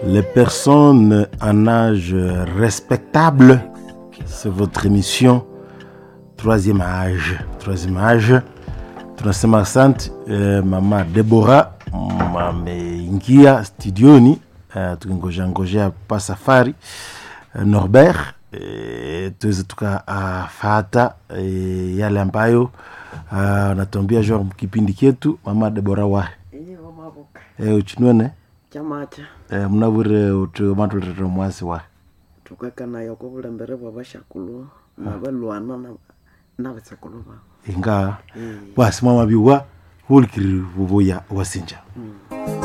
Les personnes en âge respectable, c'est votre émission Troisième âge. Tunasema asante mama Deborah ameingia studioni, tukingojea pa safari Norbert tuweze tukafata yale ambayo natuambia genre kipindi chetu. Mama Deborah wa uchinwene chamacha mnabure utumatulete mwasi wa tukakana yoko bulembere bwabashakulu nabalwana na basakulu ba inga basi mama biwa hulkiri bubuya wasinja